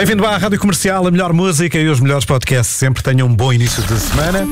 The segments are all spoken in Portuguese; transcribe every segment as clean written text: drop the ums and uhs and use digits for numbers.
Bem-vindo à Rádio Comercial, a melhor música e os melhores podcasts. Sempre tenham um bom início de semana.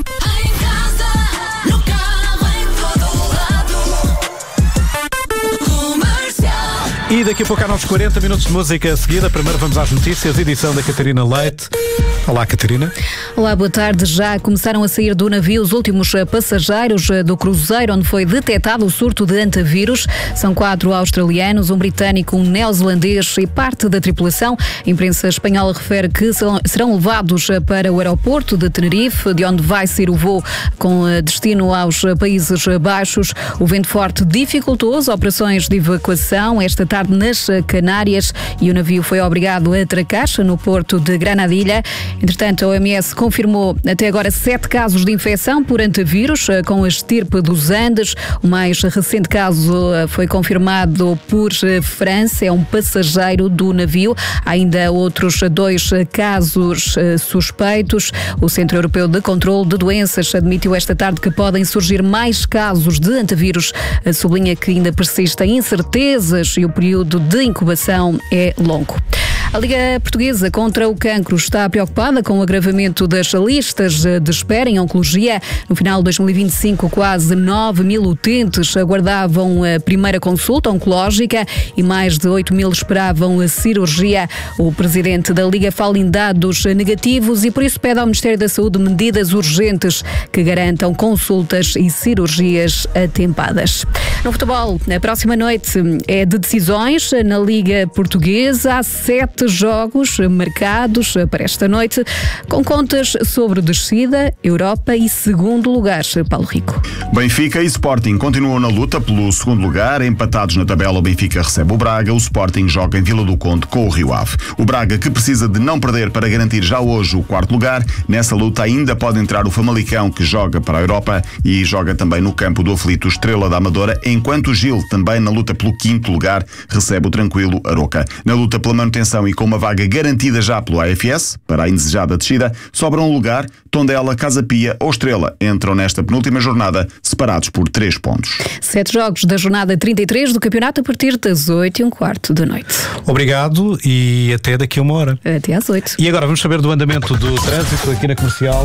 E daqui a pouco há novos 40 minutos de música a seguida. Primeiro vamos às notícias, edição da Catarina Leite. Olá, Catarina. Olá, boa tarde. Já começaram a sair do navio os últimos passageiros do cruzeiro onde foi detectado o surto de antavírus. São 4 australianos, um britânico, um neozelandês e parte da tripulação. A imprensa espanhola refere que serão levados para o aeroporto de Tenerife, de onde vai sair o voo com destino aos Países Baixos. O vento forte dificultou as operações de evacuação esta tarde nas Canárias e o navio foi obrigado a atracar no porto de Granadilha. Entretanto, a OMS confirmou até agora 7 casos de infecção por antavírus com a estirpe dos Andes. O mais recente caso foi confirmado por França, é um passageiro do navio. Há ainda outros 2 casos suspeitos. O Centro Europeu de Controlo de Doenças admitiu esta tarde que podem surgir mais casos de antavírus. Sublinha que ainda persistem incertezas e o período de incubação é longo. A Liga Portuguesa contra o Cancro está preocupada com o agravamento das listas de espera em oncologia. No final de 2025, quase 9.000 utentes aguardavam a primeira consulta oncológica e mais de 8.000 esperavam a cirurgia. O presidente da Liga fala em dados negativos e por isso pede ao Ministério da Saúde medidas urgentes que garantam consultas e cirurgias atempadas. No futebol, a próxima noite é de decisões na Liga Portuguesa. Há 7 jogos marcados para esta noite, com contas sobre descida, Europa e segundo lugar. Paulo Rico. Benfica e Sporting continuam na luta pelo segundo lugar. Empatados na tabela, o Benfica recebe o Braga, o Sporting joga em Vila do Conde com o Rio Ave. O Braga, que precisa de não perder para garantir já hoje o 4º lugar, nessa luta ainda pode entrar o Famalicão, que joga para a Europa e joga também no campo do aflito Estrela da Amadora, enquanto o Gil, também na luta pelo 5º lugar, recebe o tranquilo Aroca. Na luta pela manutenção e com uma vaga garantida já pelo AFS, para a indesejada descida, sobra um lugar. Tondela, Casa Pia ou Estrela entram nesta penúltima jornada, separados por 3 pontos. 7 jogos da jornada 33 do campeonato a partir das 8h15 da noite. Obrigado e até daqui a 1 hora. Até às 8. E agora vamos saber do andamento do trânsito aqui na Comercial.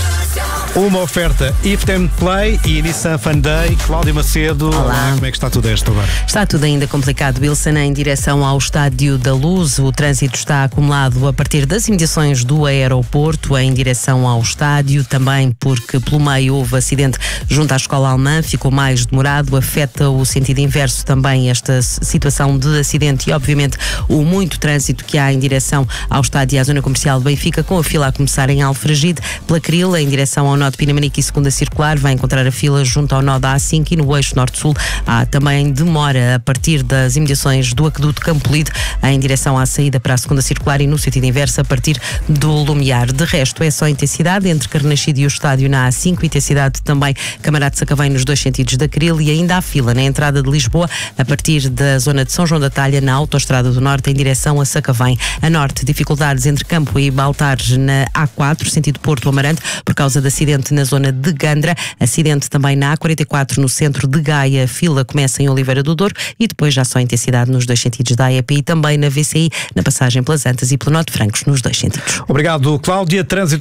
Uma oferta If Them Play e Nissan Fun Day. Cláudia Macedo. Olá. Como é que está tudo esta hora? Está tudo ainda complicado, Wilson, em direção ao Estádio da Luz. O trânsito está acumulado a partir das imediações do aeroporto em direção ao estádio, também porque pelo meio houve acidente junto à Escola Alemã, ficou mais demorado, afeta o sentido inverso também esta situação de acidente e obviamente o muito trânsito que há em direção ao estádio e à zona comercial de Benfica, com a fila a começar em Alfragide, pela Cril, em direção ao nó de Pinamanique e segunda circular, vai encontrar a fila junto ao nó da A5 e no eixo norte-sul há também demora a partir das imediações do aqueduto Campolide em direção à saída para a segunda circular e no sentido inverso a partir do Lumiar. De resto é só intensidade entre Carnaxide e o estádio na A5, intensidade também Camarate de Sacavém nos 2 sentidos da Cril e ainda há fila na entrada de Lisboa a partir da zona de São João da Talha na Autoestrada do Norte em direção a Sacavém. A norte, dificuldades entre Campo e Baltares na A4, sentido Porto Amarante, por causa de acidente na zona de Gandra, acidente também na A44 no centro de Gaia, fila começa em Oliveira do Douro e depois já só intensidade nos 2 sentidos da AEP e também na VCI, na passagem pelas Antas e pelo Norte de Francos nos 2 sentidos. Obrigado, Cláudia. Trânsito